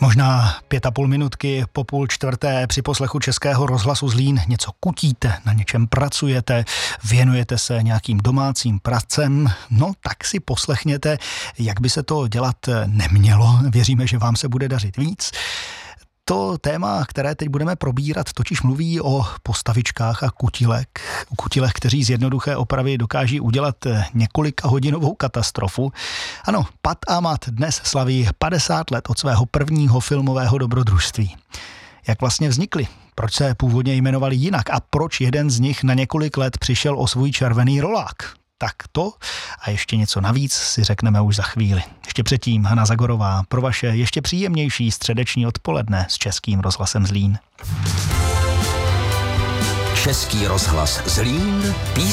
Možná 5,5 minutky po 3:30 při poslechu Českého rozhlasu Zlín něco kutíte, na něčem pracujete, věnujete se nějakým domácím pracem, no tak si poslechněte, jak by se to dělat nemělo. Věříme, že vám se bude dařit víc. To téma, které teď budeme probírat, totiž mluví o postavičkách a kutilech, kteří z jednoduché opravy dokáží udělat několikahodinovou katastrofu. Ano, Pat a Mat dnes slaví 50 let od svého prvního filmového dobrodružství. Jak vlastně vznikly? Proč se původně jmenovali jinak? A proč jeden z nich na několik let přišel o svůj červený rolák? Tak to a ještě něco navíc si řekneme už za chvíli. Ještě předtím Hana Zagorová pro vaše ještě příjemnější středeční odpoledne s Českým rozhlasem Zlín. Český rozhlas Zlín,